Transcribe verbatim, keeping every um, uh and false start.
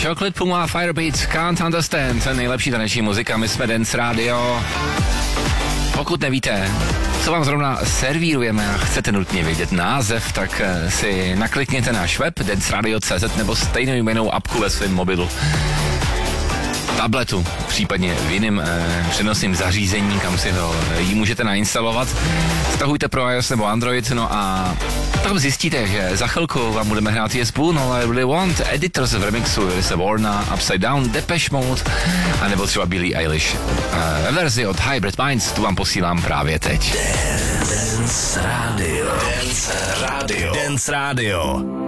Chocolate Puma, Firebeats, Can't Understand, nejlepší taneční muzika, my jsme Dance Radio. Pokud nevíte, co vám zrovna servírujeme a chcete nutně vědět název, tak si naklikněte náš web danceradio tečka cz nebo stejnou jmenou apku ve svém mobilu, tabletu, případně v jiném eh, přenosném zařízení, kam si ho ji můžete nainstalovat. Stahujte pro iOS nebo Android, no a tam zjistíte, že za chvilku vám budeme hrát Yes Boon, All I Really Want, Editors v remixu Elise Warna, Upside Down, Depeche Mode, a nebo třeba Billie Eilish. Eh, verzi od Hybrid Minds, tu vám posílám právě teď. Dance Radio. Dance Radio. Dance Radio.